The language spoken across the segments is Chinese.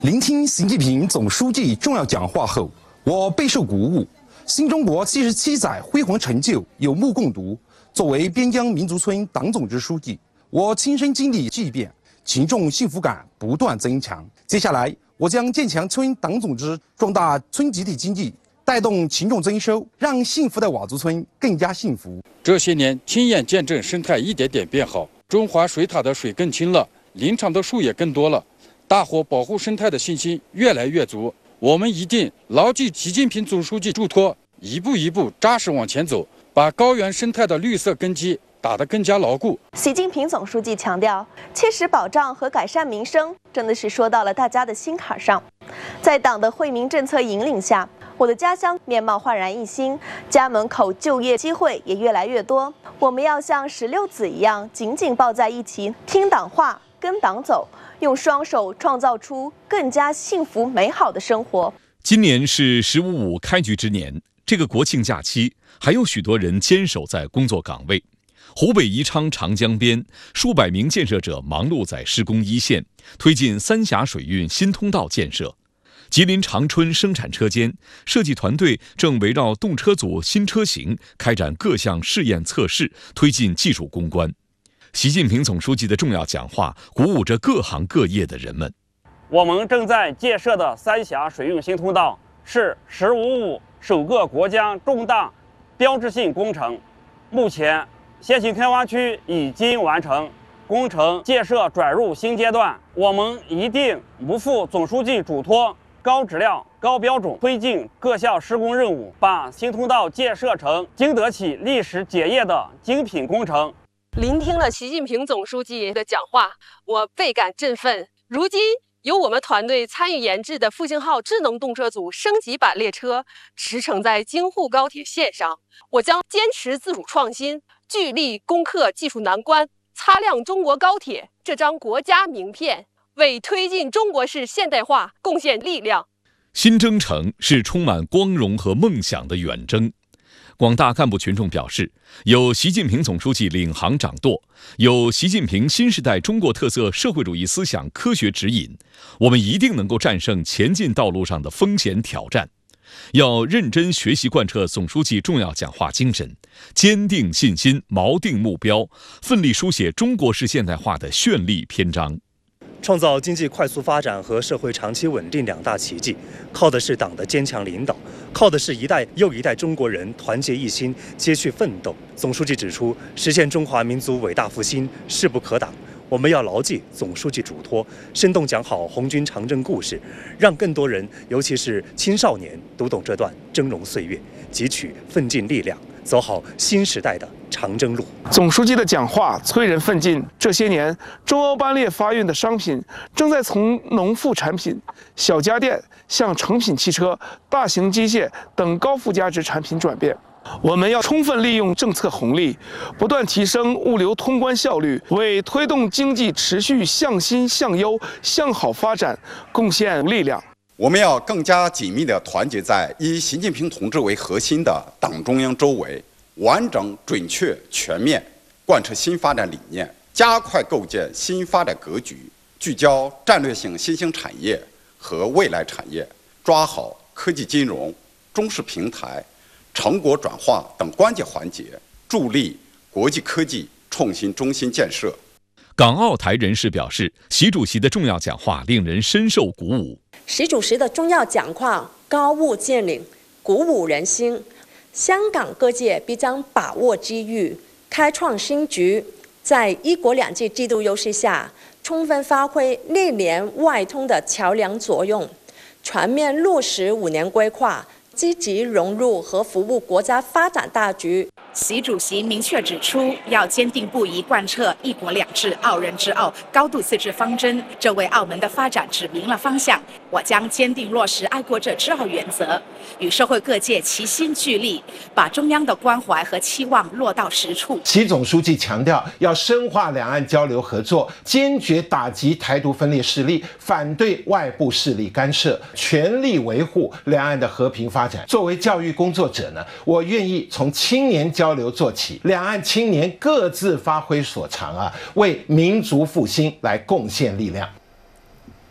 聆听习近平总书记重要讲话后，我备受鼓舞。新中国77载辉煌成就有目共睹。作为边疆民族村党总支书记，我亲身经历巨变，群众幸福感不断增强。接下来，我将建强村党总支，壮大村集体经济，带动群众增收，让幸福的佤族村更加幸福。 这些年，亲眼见证生态一点点变好，中华水塔的水更清了，林场的树也更多了。大伙保护生态的信心越来越足，我们一定牢记习近平总书记嘱托，一步一步扎实往前走，把高原生态的绿色根基打得更加牢固。 习近平总书记强调，切实保障和改善民生，真的是说到了大家的心坎上。在党的惠民政策引领下，我的家乡面貌焕然一新，家门口就业机会也越来越多。我们要像16子一样，紧紧抱在一起，听党话，跟党走。用双手创造出更加幸福美好的生活。 今年是15.5开局之年，这个国庆假期，还有许多人坚守在工作岗位。湖北宜昌长江边，数百名建设者忙碌在施工一线，推进三峡水运新通道建设。吉林长春生产车间设计团队正围绕动车组新车型开展各项试验测试，推进技术攻关。习近平总书记的重要讲话鼓舞着各行各业的人们。 我们正在建设的三峡水运新通道是15.5首个国家重大标志性工程，目前先行开挖区已经完成，工程建设转入新阶段。我们一定不负总书记嘱托，高质量、高标准推进各项施工任务，把新通道建设成经得起历史检验的精品工程。 聆听了习近平总书记的讲话，我倍感振奋。如今，由我们团队参与研制的复兴号智能动车组升级版列车驰骋在京沪高铁线上，我将坚持自主创新，聚力攻克技术难关，擦亮中国高铁这张国家名片，为推进中国式现代化贡献力量。 新征程是充满光荣和梦想的远征。广大干部群众表示，有习近平总书记领航掌舵，有习近平新时代中国特色社会主义思想科学指引，我们一定能够战胜前进道路上的风险挑战。要认真学习贯彻总书记重要讲话精神，坚定信心，锚定目标，奋力书写中国式现代化的绚丽篇章。 创造经济快速发展和社会长期稳定两大奇迹，靠的是党的坚强领导，靠的是一代又一代中国人团结一心、接续奋斗。总书记指出，实现中华民族伟大复兴势不可挡。我们要牢记总书记嘱托，生动讲好红军长征故事，让更多人，尤其是青少年，读懂这段峥嵘岁月，汲取奋进力量，走好新时代的长征路。 总书记的讲话催人奋进。这些年，中欧班列发运的商品正在从农副产品、小家电向成品汽车、大型机械等高附加值产品转变。我们要充分利用政策红利，不断提升物流通关效率，为推动经济持续向新向优向好发展贡献力量。 我们要更加紧密地团结在以习近平同志为核心的党中央周围，完整、准确、全面贯彻新发展理念，加快构建新发展格局，聚焦战略性新兴产业和未来产业，抓好科技金融、中式平台、成果转化等关键环节，助力国际科技创新中心建设。 港澳台人士表示，习主席的重要讲话令人深受鼓舞。 习主席的重要讲话高屋建瓴，鼓舞人心。香港各界必将把握机遇，开创新局，在一国两制制度优势下，充分发挥内联外通的桥梁作用，全面落实5年规划，积极融入和服务国家发展大局。 习主席明确指出，要坚定不移贯彻一国两制、澳人治澳、高度自治方针，这为澳门的发展指明了方向。我将坚定落实爱国者治澳原则，与社会各界齐心聚力，把中央的关怀和期望落到实处。 习总书记强调，要深化两岸交流合作，坚决打击台独分裂势力，反对外部势力干涉，全力维护两岸的和平发展。作为教育工作者呢，我愿意从青年交流做起，两岸青年各自发挥所长为民族复兴来贡献力量。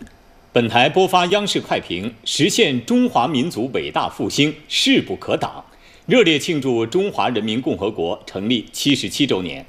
本台播发央视快评：实现中华民族伟大复兴势不可挡，热烈庆祝中华人民共和国成立77周年。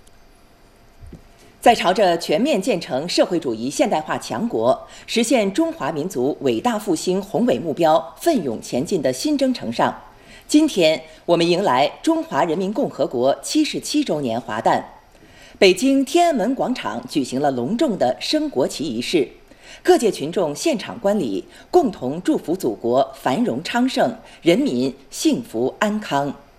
在朝着全面建成社会主义现代化强国、实现中华民族伟大复兴宏伟目标奋勇前进的新征程上，今天我们迎来中华人民共和国77周年华诞。北京天安门广场举行了隆重的升国旗仪式，各界群众现场观礼，共同祝福祖国繁荣昌盛，人民幸福安康。